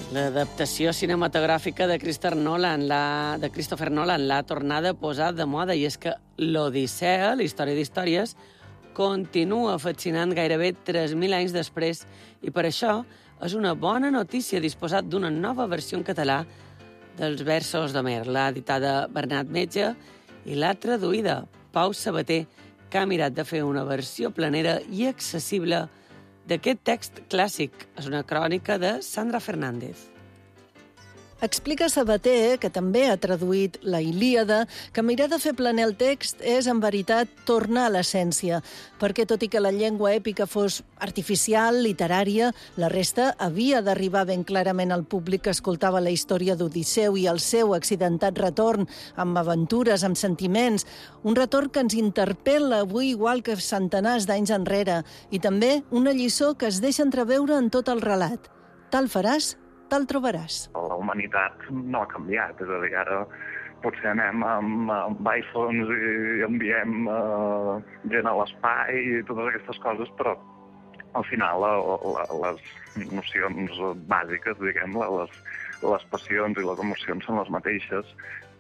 L'adaptació cinematogràfica de Christopher Nolan l'ha tornada a posar de moda, i és que l'Odissea, la història d'històries, continua fascinant gairebé 3.000 anys després, i per això és una bona notícia disposar d'una nova versió en català dels versos d'Homer. L'ha editada Bernat Metge i l'ha traduïda Pau Sabater, que ha mirat de fer una versió planera i accessible d'aquest text clàssic. És una crònica de Sandra Fernández. Explica Sabater, que també ha traduït la Ilíada, que mirar de fer planer el text és, en veritat, tornar a l'essència, perquè tot i que la llengua èpica fos artificial, literària, la resta havia d'arribar ben clarament al públic que escoltava la història d'Odisseu i el seu accidentat retorn, amb aventures, amb sentiments, un retorn que ens interpel·la avui igual que centenars d'anys enrere, i també una lliçó que es deixa entreveure en tot el relat. Tal faràs, tal trobaràs. La humanitat no ha canviat, és a dir, ara potser anem amb iPhones i enviem gent a l'espai i totes aquestes coses, però al final les nocions bàsiques, diguem-ne, les passions i les emocions són les mateixes,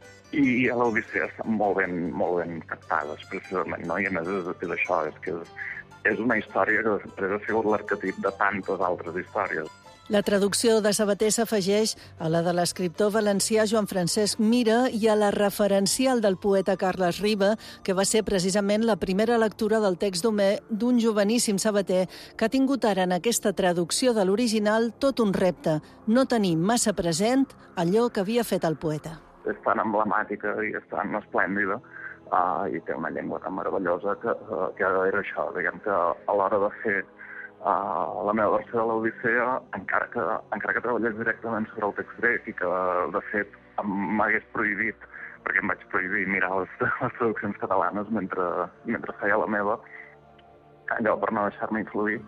i a l'Odissea estan molt ben captades, precisament, no? I a més és això, és que és una història que després ha sigut l'arquetip de tantes altres històries. La traducció de Sabater s'afegeix a la de l'escriptor valencià Joan Francesc Mira i a la referencial del poeta Carles Riba, que va ser precisament la primera lectura del text d'Homer d'un joveníssim Sabater que ha tingut ara en aquesta traducció de l'original tot un repte, no tenir massa present allò que havia fet el poeta. És tan emblemàtica i és tan esplèndida i té una llengua tan meravellosa que era això, diguem que a l'hora de fer la meva versió de l'Odissea, encara que treballés directament sobre el text grec i que, de fet, m'hagués prohibit, perquè em vaig prohibir mirar les traduccions catalanes mentre feia la meva, allò per no deixar-me influir,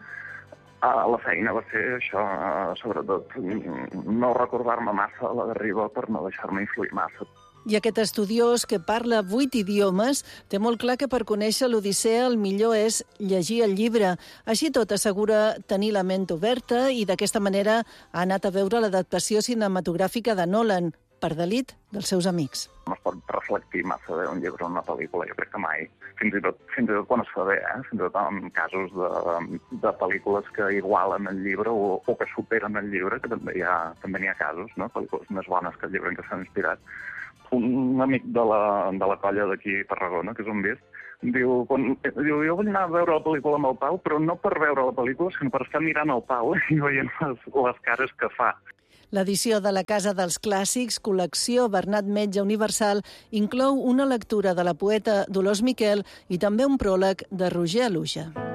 la feina va ser això, sobretot, no recordar-me massa la de Riba per no deixar-me influir massa. I aquest estudiós, que parla 8 idiomes, té molt clar que per conèixer l'Odissea el millor és llegir el llibre. Així tot assegura tenir la ment oberta i d'aquesta manera ha anat a veure l'adaptació cinematogràfica de Nolan, per delit dels seus amics. No es pot reflectir massa bé un llibre o una pel·lícula, jo crec que mai. Fins i tot quan es fa bé, fins i tot en casos de pel·lícules que igualen el llibre o que superen el llibre, que també n'hi ha casos, no? Pel·lícules més bones que el llibre en què s'han inspirat. Un amic de la colla d'aquí a Tarragona, que és un vist, diu, jo vull anar a veure la pel·lícula amb el Pau, però no per veure la pel·lícula, sinó per estar mirant el Pau i veient les cares que fa. L'edició de la Casa dels Clàssics, col·lecció Bernat Metge Universal, inclou una lectura de la poeta Dolors Miquel i també un pròleg de Roger Aluja.